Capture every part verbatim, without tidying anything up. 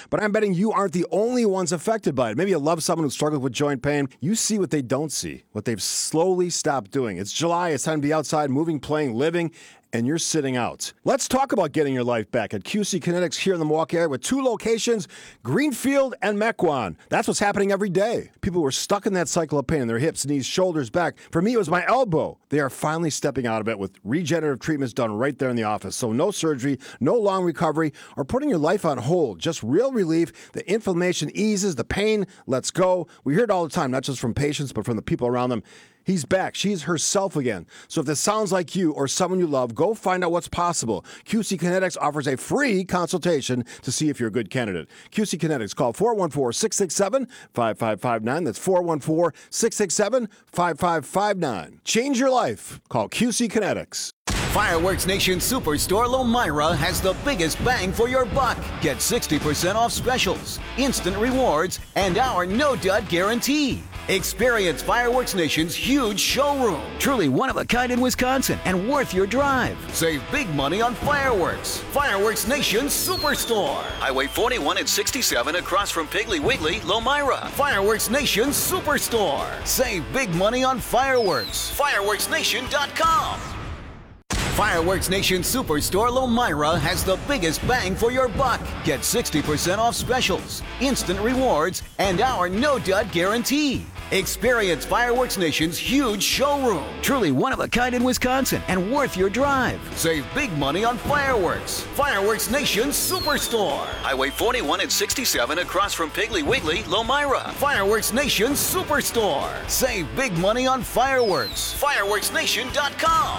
but I'm betting you aren't the only ones affected by it. Maybe you love someone who struggles with joint pain. You see what they don't see, what they've slowly stopped doing. It's July. It's time to be outside, moving, playing, living, and you're sitting out. Let's talk about getting your life back at Q C Kinetics here in the Milwaukee area with two locations, Greenfield and Mequon. That's what's happening every day. People were stuck in that cycle of pain in their hips, knees, shoulders, back. For me, it was my elbow. They are finally stepping out of it with regenerative treatments done right there in the office. So no surgery, no long recovery, or putting your life on hold. Just real relief. The inflammation eases, the pain lets go. We hear it all the time, not just from patients, but from the people around them. He's back. She's herself again. So if this sounds like you or someone you love, go find out what's possible. Q C Kinetics offers a free consultation to see if you're a good candidate. Q C Kinetics, call four one four, six six seven, five five five nine. That's four one four, six six seven, five five five nine. Change your life. Call Q C Kinetics. Fireworks Nation Superstore Lomira has the biggest bang for your buck. Get sixty percent off specials, instant rewards, and our no-dud guarantee. Experience Fireworks Nation's huge showroom. Truly one of a kind in Wisconsin and worth your drive. Save big money on fireworks. Fireworks Nation Superstore. Highway forty-one and sixty-seven across from Piggly Wiggly, Lomira. Fireworks Nation Superstore. Save big money on fireworks. fireworks nation dot com. Fireworks Nation Superstore Lomira has the biggest bang for your buck. Get sixty percent off specials, instant rewards, and our no-dud guarantee. Experience Fireworks Nation's huge showroom. Truly one of a kind in Wisconsin and worth your drive. Save big money on fireworks. Fireworks Nation Superstore. Highway forty-one and sixty-seven across from Piggly Wiggly, Lomira. Fireworks Nation Superstore. Save big money on fireworks. fireworks nation dot com.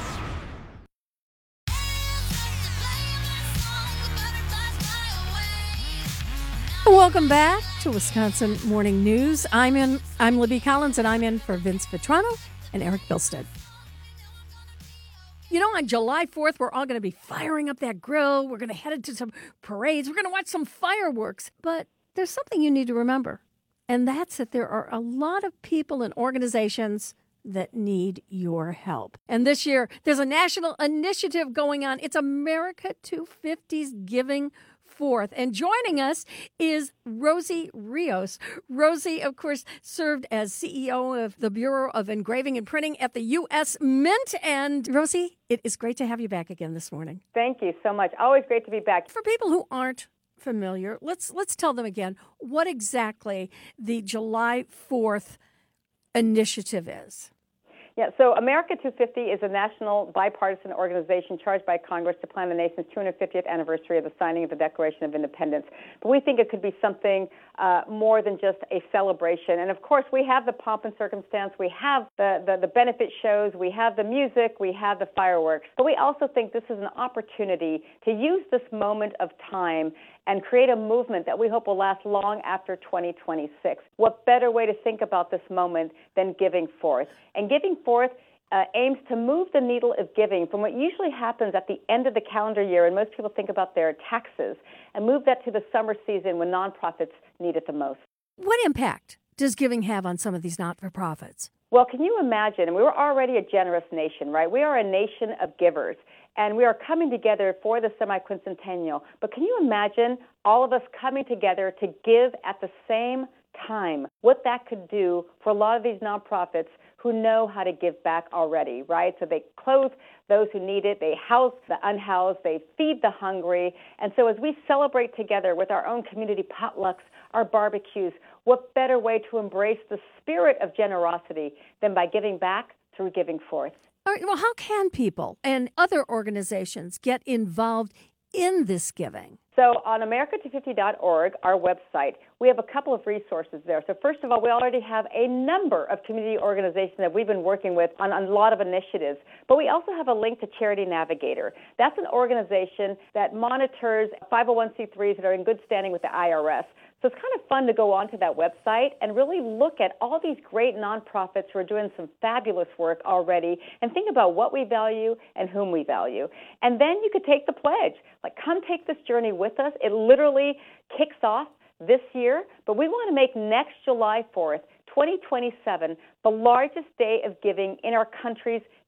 Welcome back to Wisconsin Morning News. I'm in. I'm Libby Collins, and I'm in for Vince Vitrano and Eric Bilstead. You know, on July fourth, we're all going to be firing up that grill. We're going to head into some parades. We're going to watch some fireworks. But there's something you need to remember, and that's that there are a lot of people and organizations that need your help. And this year, there's a national initiative going on. It's America two fifty's Giving Forth. And joining us is Rosie Rios. Rosie, of course, served as C E O of the Bureau of Engraving and Printing at the U S Mint. And Rosie, it is great to have you back again this morning. Thank you so much. Always great to be back. For people who aren't familiar, let's let's tell them again what exactly the July fourth initiative is. Yeah, so America two fifty is a national bipartisan organization charged by Congress to plan the nation's two hundred fiftieth anniversary of the signing of the Declaration of Independence. But we think it could be something uh, more than just a celebration. And of course, we have the pomp and circumstance, we have the, the, the benefit shows, we have the music, we have the fireworks. But we also think this is an opportunity to use this moment of time and create a movement that we hope will last long after twenty twenty-six. What better way to think about this moment than giving forth? And giving forth uh, aims to move the needle of giving from what usually happens at the end of the calendar year, and most people think about their taxes, and move that to the summer season when nonprofits need it the most. What impact does giving have on some of these not-for-profits? Well, can you imagine? We were already a generous nation, right? We are a nation of givers. And we are coming together for the semi-quincentennial. But can you imagine all of us coming together to give at the same time? What that could do for a lot of these nonprofits who know how to give back already, right? So they clothe those who need it, they house the unhoused, they feed the hungry. And so as we celebrate together with our own community potlucks, our barbecues, what better way to embrace the spirit of generosity than by giving back through giving forth? All right, well, how can people and other organizations get involved in this giving? So on America two fifty dot org, our website, we have a couple of resources there. So first of all, we already have a number of community organizations that we've been working with on, on a lot of initiatives. But we also have a link to Charity Navigator. That's an organization that monitors five oh one c threes that are in good standing with the I R S. So it's kind of fun to go onto that website and really look at all these great nonprofits who are doing some fabulous work already and think about what we value and whom we value. And then you could take the pledge. Like, come take this journey with us. It literally kicks off this year, but we want to make next July fourth, twenty twenty-seven, the largest day of giving in our country's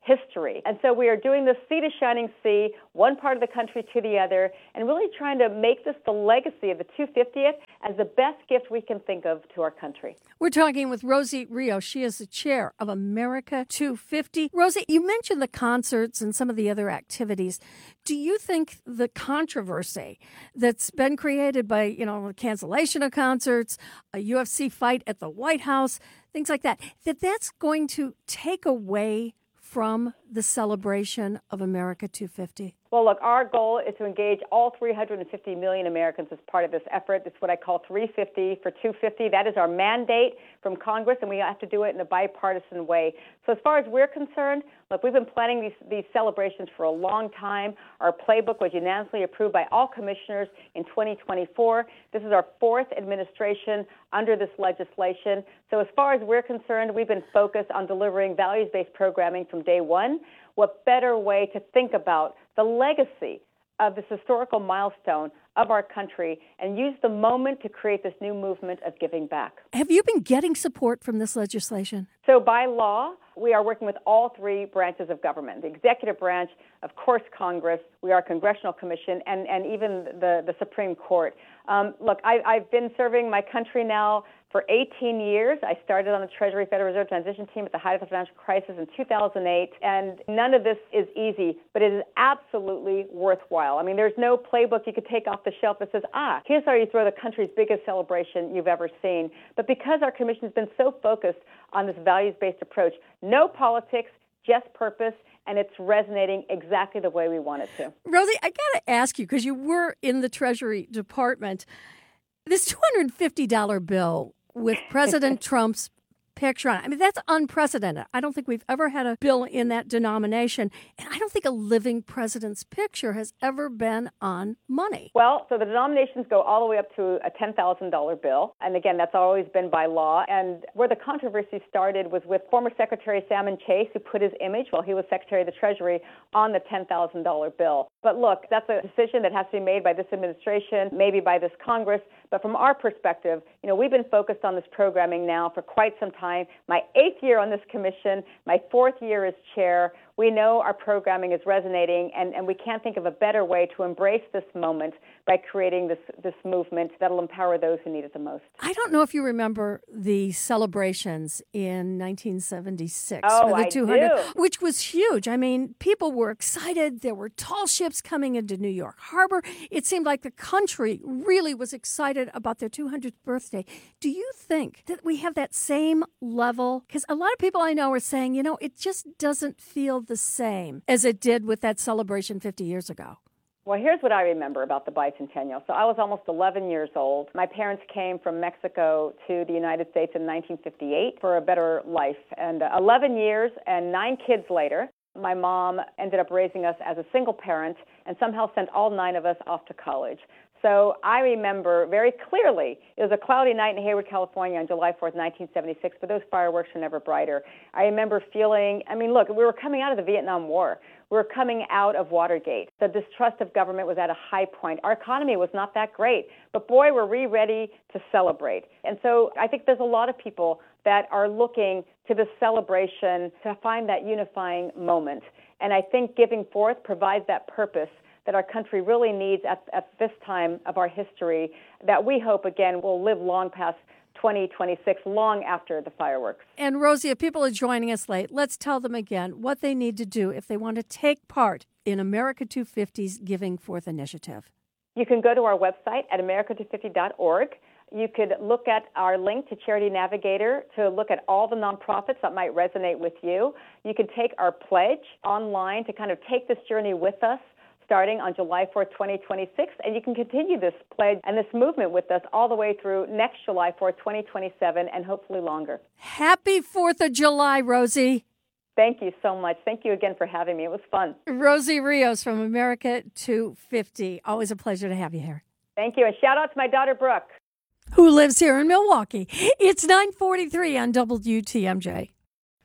history. And so we are doing this sea to shining sea, one part of the country to the other, and really trying to make this the legacy of the two hundred fiftieth as the best gift we can think of to our country. We're talking with Rosie Rios. She is the chair of America two fifty. Rosie, you mentioned the concerts and some of the other activities. Do you think the controversy that's been created by, you know, cancellation of concerts, a U F C fight at the White House, things like that, that that's going to take away from the celebration of America two fifty? Well, look, our goal is to engage all three hundred fifty million Americans as part of this effort. It's what I call three fifty for two fifty. That is our mandate from Congress, and we have to do it in a bipartisan way. So as far as we're concerned, look, we've been planning these, these celebrations for a long time. Our playbook was unanimously approved by all commissioners in twenty twenty-four. This is our fourth administration under this legislation. So as far as we're concerned, we've been focused on delivering values-based programming from day one. What better way to think about the legacy of this historical milestone of our country and use the moment to create this new movement of giving back. Have you been getting support from this legislation? So by law, we are working with all three branches of government, the executive branch, of course, Congress, we are a congressional commission, and, and even the, the Supreme Court. Um, look, I, I've been serving my country now for eighteen years. I started on the Treasury Federal Reserve transition team at the height of the financial crisis in two thousand eight, and none of this is easy, but it is absolutely worthwhile. I mean, there's no playbook you could take off the shelf that says, ah, here's how you throw the country's biggest celebration you've ever seen. But because our commission has been so focused on this values-based approach, no politics, just purpose, and it's resonating exactly the way we want it to. Rosie, I got to ask you, because you were in the Treasury Department, this two hundred fifty dollars bill with President Trump's picture on it. I mean, that's unprecedented. I don't think we've ever had a bill in that denomination. And I don't think a living president's picture has ever been on money. Well, so the denominations go all the way up to a ten thousand dollars bill. And again, that's always been by law. And where the controversy started was with former Secretary Salmon Chase, who put his image while he was Secretary of the Treasury on the ten thousand dollars bill. But look, that's a decision that has to be made by this administration, maybe by this Congress. But from our perspective, you know, we've been focused on this programming now for quite some time. My eighth year on this commission, my fourth year as chair. We know our programming is resonating, and, and we can't think of a better way to embrace this moment by creating this, this movement that will empower those who need it the most. I don't know if you remember the celebrations in nineteen seventy-six oh, for the I two hundred, do. which was huge. I mean, people were excited. There were tall ships coming into New York Harbor. It seemed like the country really was excited about their two hundredth birthday. Do you think that we have that same level? Because a lot of people I know are saying, you know, it just doesn't feel the same as it did with that celebration fifty years ago. Well, here's what I remember about the bicentennial. So I was almost eleven years old. My parents came from Mexico to the United States in nineteen fifty-eight for a better life. And uh, eleven years and nine kids later, my mom ended up raising us as a single parent and somehow sent all nine of us off to college. So I remember very clearly, it was a cloudy night in Hayward, California on July fourth, nineteen seventy-six, but those fireworks were never brighter. I remember feeling, I mean, look, we were coming out of the Vietnam War. We were coming out of Watergate. The distrust of government was at a high point. Our economy was not that great, but boy, were we ready to celebrate. And so I think there's a lot of people that are looking to this celebration to find that unifying moment. And I think Giving Forth provides that purpose that our country really needs at, at this time of our history that we hope, again, will live long past twenty twenty-six, long after the fireworks. And Rosie, if people are joining us late, let's tell them again what they need to do if they want to take part in America two fifty's Giving Forth initiative. You can go to our website at america two fifty dot org. You could look at our link to Charity Navigator to look at all the nonprofits that might resonate with you. You can take our pledge online to kind of take this journey with us, starting on July fourth, twenty twenty-six, and you can continue this pledge and this movement with us all the way through next July fourth, twenty twenty-seven, and hopefully longer. Happy fourth of July, Rosie. Thank you so much. Thank you again for having me. It was fun. Rosie Rios from America two fifty. Always a pleasure to have you here. Thank you, and shout out to my daughter, Brooke, who lives here in Milwaukee. It's nine forty-three on W T M J.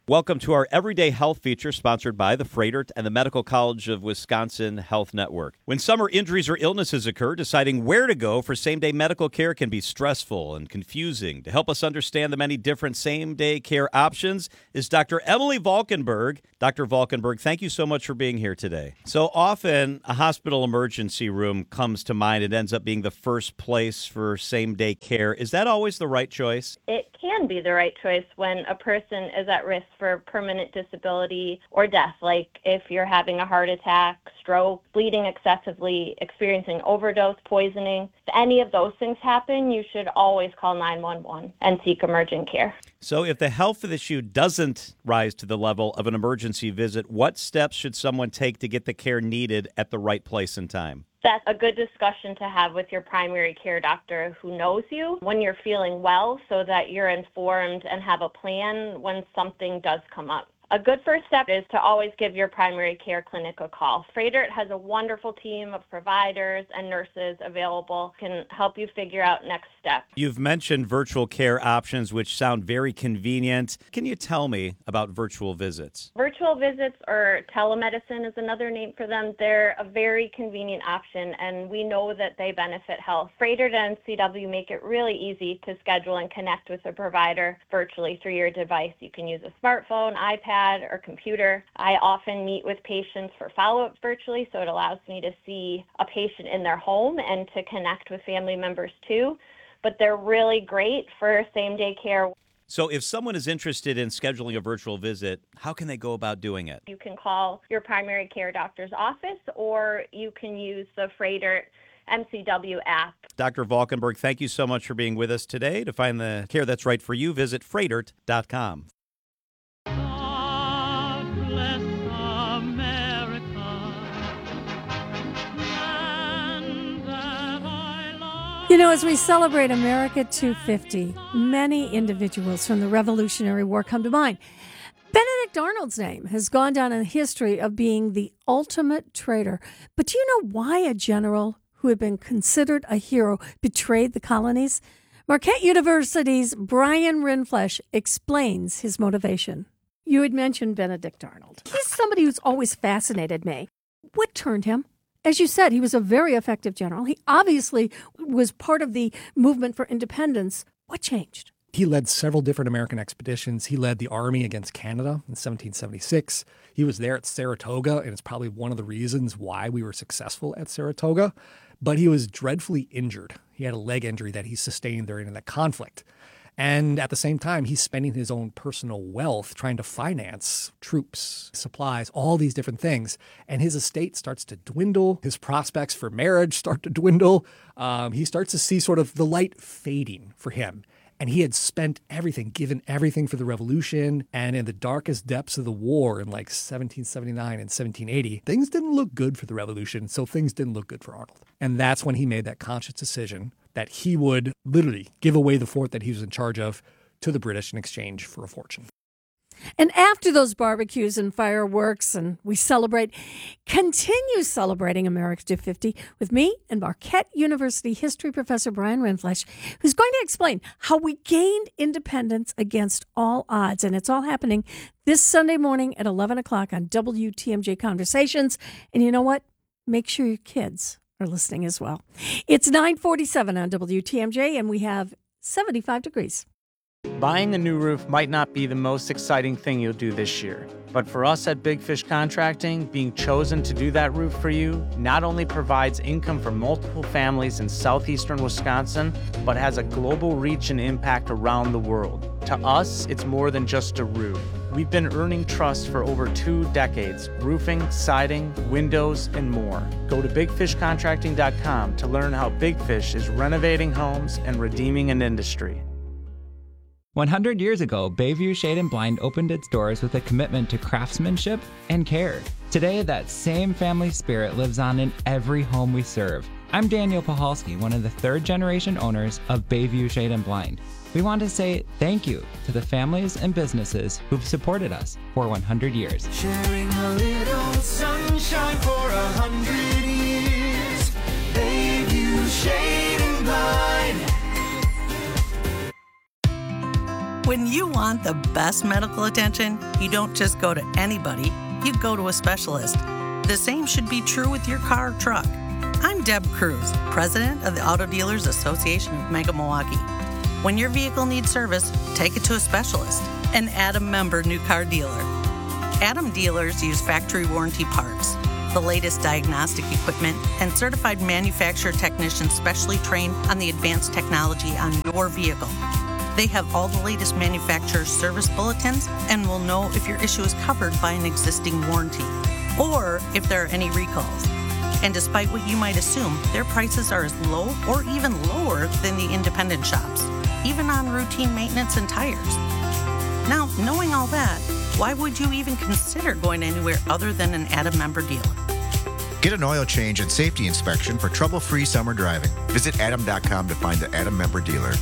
Welcome to our Everyday Health feature sponsored by the Froedtert and the Medical College of Wisconsin Health Network. When summer injuries or illnesses occur, deciding where to go for same-day medical care can be stressful and confusing. To help us understand the many different same-day care options is Doctor Emily Valkenburg. Doctor Valkenburg, thank you so much for being here today. So often, a hospital emergency room comes to mind. It ends up being the first place for same-day care. Is that always the right choice? It can be the right choice when a person is at risk for permanent disability or death, like if you're having a heart attack, stroke, bleeding excessively, experiencing overdose, poisoning. If any of those things happen, you should always call nine one one and seek emergent care. So if the health issue doesn't rise to the level of an emergency visit, what steps should someone take to get the care needed at the right place and time? That's a good discussion to have with your primary care doctor who knows you when you're feeling well, so that you're informed and have a plan when something does come up. A good first step is to always give your primary care clinic a call. Froedtert has a wonderful team of providers and nurses available, can help you figure out next steps. You've mentioned virtual care options, which sound very convenient. Can you tell me about virtual visits? Virtual visits, or telemedicine is another name for them, they're a very convenient option, and we know that they benefit health. Froedtert and C W make it really easy to schedule and connect with a provider virtually through your device. You can use a smartphone, iPad, or computer. I often meet with patients for follow-up virtually, so it allows me to see a patient in their home and to connect with family members too. But they're really great for same-day care. So if someone is interested in scheduling a virtual visit, how can they go about doing it? You can call your primary care doctor's office, or you can use the Froedtert M C W app. Doctor Valkenburg, thank you so much for being with us today. To find the care that's right for you, visit Froedtert dot com. You know, as we celebrate America two fifty, many individuals from the Revolutionary War come to mind. Benedict Arnold's name has gone down in history of being the ultimate traitor. But do you know why a general who had been considered a hero betrayed the colonies? Marquette University's Brian Rindfleisch explains his motivation. You had mentioned Benedict Arnold. He's somebody who's always fascinated me. What turned him? As you said, he was a very effective general. He obviously was part of the movement for independence. What changed? He led several different American expeditions. He led the army against Canada in seventeen seventy-six. He was there at Saratoga, and it's probably one of the reasons why we were successful at Saratoga. But he was dreadfully injured. He had a leg injury that he sustained during that conflict. And at the same time, he's spending his own personal wealth trying to finance troops, supplies, all these different things. And his estate starts to dwindle. His prospects for marriage start to dwindle. Um, he starts to see sort of the light fading for him. And he had spent everything, given everything for the revolution. And in the darkest depths of the war in like seventeen seventy-nine and seventeen eighty, things didn't look good for the revolution. So things didn't look good for Arnold. And that's when he made that conscious decision that he would literally give away the fort that he was in charge of to the British in exchange for a fortune. And after those barbecues and fireworks, and we celebrate, continue celebrating America two fifty with me and Marquette University history professor Brian Rindfleisch, who's going to explain how we gained independence against all odds. And it's all happening this Sunday morning at eleven o'clock on W T M J Conversations. And you know what? Make sure your kids are listening as well. It's nine forty-seven on W T M J, and we have seventy-five degrees. Buying a new roof might not be the most exciting thing you'll do this year, but for us at Big Fish Contracting, being chosen to do that roof for you not only provides income for multiple families in southeastern Wisconsin, but has a global reach and impact around the world. To us, it's more than just a roof. We've been earning trust for over two decades, roofing, siding, windows, and more. Go to big fish contracting dot com to learn how Big Fish is renovating homes and redeeming an industry. one hundred years ago, Bayview Shade and Blind opened its doors with a commitment to craftsmanship and care. Today, that same family spirit lives on in every home we serve. I'm Daniel Pahalski, one of the third-generation owners of Bayview Shade and Blind. We want to say thank you to the families and businesses who've supported us for one hundred years. Sharing a little sunshine for a hundred years. Bayview Shade and Blind. When you want the best medical attention, you don't just go to anybody, you go to a specialist. The same should be true with your car or truck. I'm Deb Cruz, president of the Auto Dealers Association of Mega Milwaukee. When your vehicle needs service, take it to a specialist, an Adam member new car dealer. Adam dealers use factory warranty parts, the latest diagnostic equipment, and certified manufacturer technicians specially trained on the advanced technology on your vehicle. They have all the latest manufacturer service bulletins and will know if your issue is covered by an existing warranty or if there are any recalls. And despite what you might assume, their prices are as low or even lower than the independent shops, even on routine maintenance and tires. Now, knowing all that, why would you even consider going anywhere other than an Adam member dealer? Get an oil change and safety inspection for trouble-free summer driving. Visit adam dot com to find the Adam member dealer.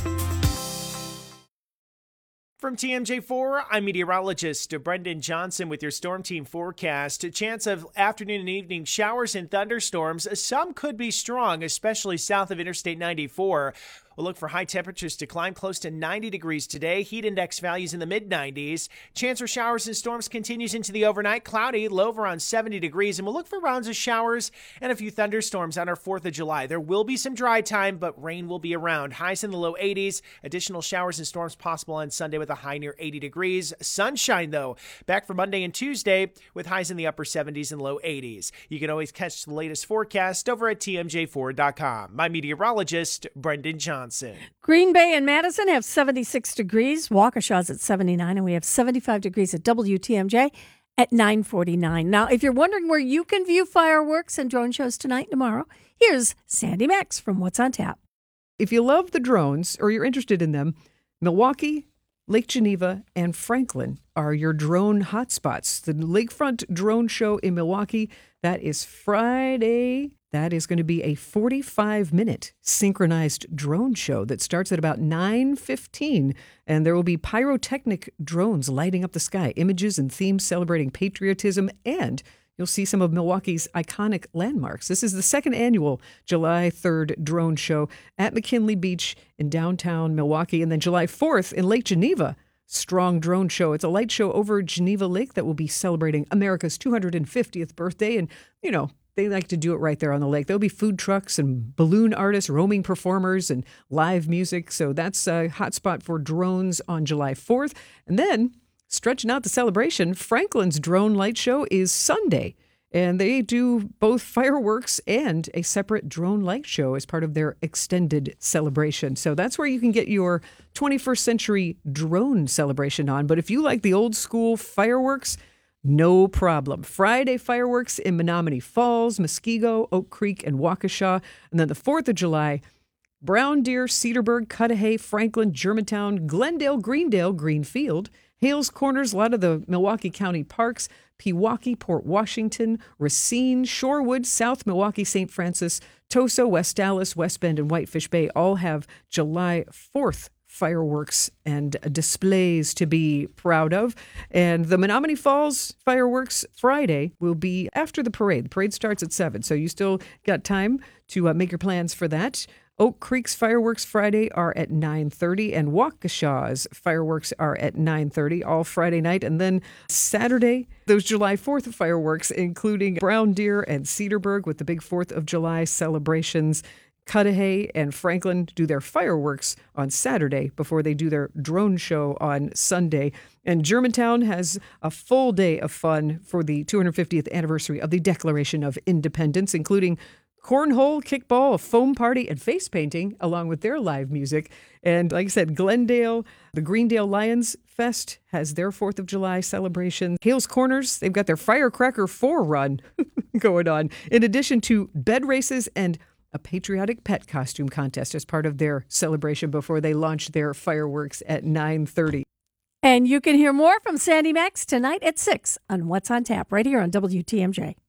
From T M J four, I'm meteorologist Brendan Johnson with your Storm Team forecast. A chance of afternoon and evening showers and thunderstorms. Some could be strong, especially south of Interstate ninety-four. We'll look for high temperatures to climb close to ninety degrees today. Heat index values in the mid nineties. Chance for showers and storms continues into the overnight. Cloudy, low of around seventy degrees. And we'll look for rounds of showers and a few thunderstorms on our fourth of July. There will be some dry time, but rain will be around. Highs in the low eighties. Additional showers and storms possible on Sunday with a high near eighty degrees. Sunshine, though, back for Monday and Tuesday with highs in the upper seventies and low eighties. You can always catch the latest forecast over at T M J four dot com. My meteorologist, Brendan Johnson. Green Bay and Madison have seventy-six degrees. Waukesha's at seventy-nine, and we have seventy-five degrees at W T M J at nine forty-nine. Now, if you're wondering where you can view fireworks and drone shows tonight and tomorrow, here's Sandy Max from What's on Tap. If you love the drones or you're interested in them, Milwaukee, Lake Geneva, and Franklin are your drone hotspots. The Lakefront Drone Show in Milwaukee, that is Friday. That is going to be a forty-five minute synchronized drone show that starts at about nine fifteen, and there will be pyrotechnic drones lighting up the sky, images and themes celebrating patriotism, and you'll see some of Milwaukee's iconic landmarks. This is the second annual July third drone show at McKinley Beach in downtown Milwaukee, and then July fourth in Lake Geneva. Strong drone show. It's a light show over Geneva Lake that will be celebrating America's two hundred fiftieth birthday, and, you know, they like to do it right there on the lake. There'll be food trucks and balloon artists, roaming performers, and live music. So that's a hotspot for drones on July fourth. And then, stretching out the celebration, Franklin's Drone Light Show is Sunday. And they do both fireworks and a separate drone light show as part of their extended celebration. So that's where you can get your twenty-first century drone celebration on. But if you like the old school fireworks, no problem. Friday fireworks in Menominee Falls, Muskego, Oak Creek, and Waukesha. And then the fourth of July, Brown Deer, Cedarburg, Cudahy, Franklin, Germantown, Glendale, Greendale, Greenfield, Hales Corners, a lot of the Milwaukee County parks, Pewaukee, Port Washington, Racine, Shorewood, South Milwaukee, Saint Francis, Tosa, West Dallas, West Bend, and Whitefish Bay all have July fourth fireworks and displays to be proud of. And the Menominee Falls fireworks Friday will be after the parade. The parade starts at seven, so you still got time to uh, make your plans for that. Oak Creek's fireworks Friday are at nine thirty, and Waukesha's fireworks are at nine thirty, all Friday night. And then Saturday, those July fourth fireworks, including Brown Deer and Cedarburg with the big fourth of July celebrations. Cudahy and Franklin do their fireworks on Saturday before they do their drone show on Sunday. And Germantown has a full day of fun for the two hundred fiftieth anniversary of the Declaration of Independence, including cornhole, kickball, a foam party, and face painting, along with their live music. And like I said, Glendale, the Greendale Lions Fest has their fourth of July celebration. Hales Corners, they've got their Firecracker four run going on, in addition to bed races and a patriotic pet costume contest as part of their celebration before they launch their fireworks at nine thirty. And you can hear more from Sandy Max tonight at six on What's on Tap, right here on W T M J.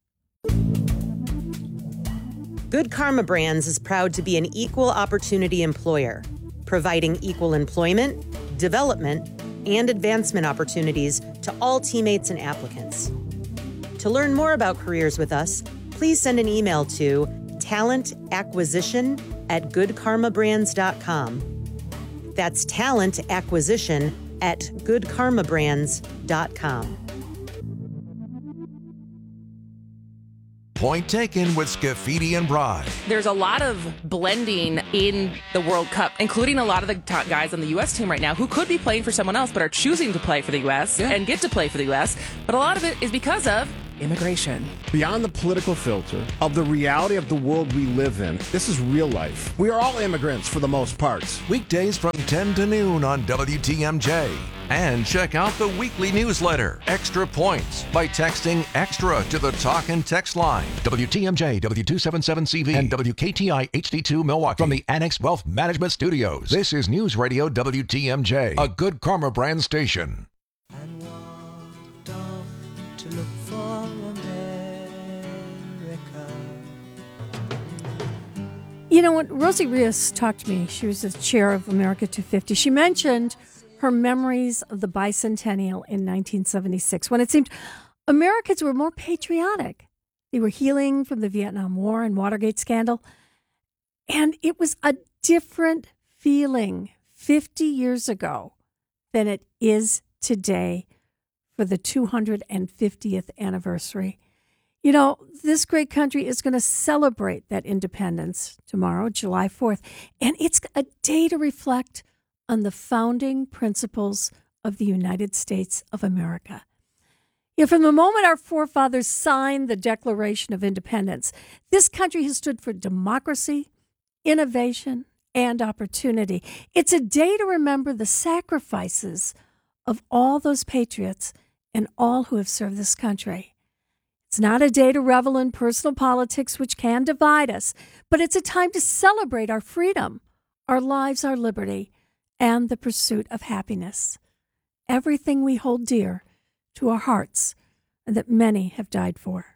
Good Karma Brands is proud to be an equal opportunity employer, providing equal employment, development, and advancement opportunities to all teammates and applicants. To learn more about careers with us, please send an email to talent acquisition at good karma brands dot com. That's talent acquisition at good karma brands dot com. Point taken with Scafidi and Bry. There's a lot of blending in the World Cup, including a lot of the top guys on the U S team right now who could be playing for someone else but are choosing to play for the U S yeah. and get to play for the U S. But a lot of it is because of immigration. Beyond the political filter of the reality of the world we live in, this is real life. We are all immigrants for the most part. Weekdays from ten to noon on W T M J. And check out the weekly newsletter, Extra Points, by texting EXTRA to the talk and text line. W T M J, W two seventy-seven C V, and W K T I H D two Milwaukee. From the Annex Wealth Management Studios, this is News Radio W T M J, a Good Karma brand station. To look for America. You know, when Rosie Rios talked to me, she was the chair of America two fifty. She mentioned her memories of the bicentennial in nineteen seventy-six, when it seemed Americans were more patriotic. They were healing from the Vietnam War and Watergate scandal. And it was a different feeling fifty years ago than it is today for the two hundred fiftieth anniversary. You know, this great country is going to celebrate that independence tomorrow, July fourth. And it's a day to reflect on the founding principles of the United States of America. You know, from the moment our forefathers signed the Declaration of Independence, this country has stood for democracy, innovation, and opportunity. It's a day to remember the sacrifices of all those patriots and all who have served this country. It's not a day to revel in personal politics, which can divide us, but it's a time to celebrate our freedom, our lives, our liberty, and the pursuit of happiness. Everything we hold dear to our hearts and that many have died for.